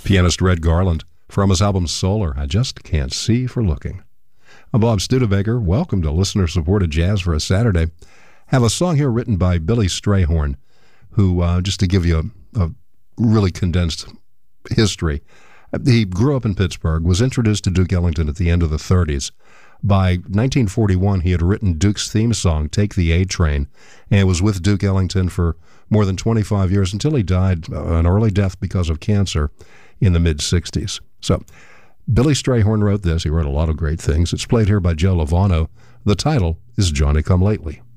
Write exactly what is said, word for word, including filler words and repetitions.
Pianist Red Garland from his album Solar, I Just Can't See for Looking. I'm Bob Studebaker. Welcome to listener-supported jazz for a Saturday. Have a song here written by Billy Strayhorn, who, uh, just to give you a, a really condensed history, he grew up in Pittsburgh, was introduced to Duke Ellington at the end of the thirties. By nineteen forty-one, he had written Duke's theme song, Take the A Train, and was with Duke Ellington for more than twenty-five years until he died uh, an early death because of cancer in the mid-sixties. So, Billy Strayhorn wrote this. He wrote a lot of great things. It's played here by Joe Lovano. The title is Johnny Come Lately.